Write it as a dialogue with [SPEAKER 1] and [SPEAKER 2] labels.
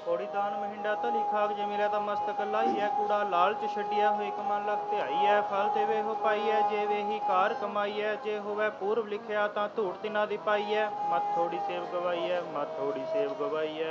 [SPEAKER 1] ਪੌੜੀ ਤਾਨ ਮਹਿੰਡਾ ਧਲੀ ਖਾਕ ਜੇ ਮਿਲਿਆ ਤਾਂ ਮਸਤਕ ਲਾਈਐ। ਕੂੜਾ ਲਾਲਚ ਛੱਡਿਆ ਹੋਏ ਕਮਨ ਲਖ ਧਿਆਈਐ। ਫਲ ਤੇ ਵੇਹੋ ਪਾਈਐ ਜੇ ਵੇਹੀ ਕਾਰ ਕਮਾਈਐ। ਜੇ ਹੋਵੇ ਪੂਰਬ ਲਿਖਿਆ ਤਾਂ ਧੂੜ ਤਿਨਾ ਦੀ ਪਾਈਐ। ਮਤ ਥੋੜੀ ਸੇਵ ਗਵਾਈਐ, ਮਤ ਥੋੜੀ ਸੇਵ ਗਵਾਈਐ।